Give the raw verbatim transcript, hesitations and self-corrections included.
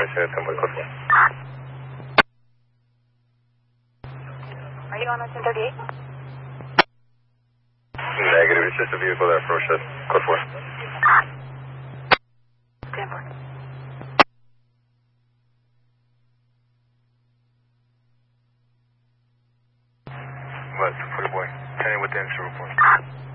Share ten code four. Are you on ten thirty-eight? Negative, it's just a vehicle that approached us. Code four. ten four. What, for the boy? ten with the extra report.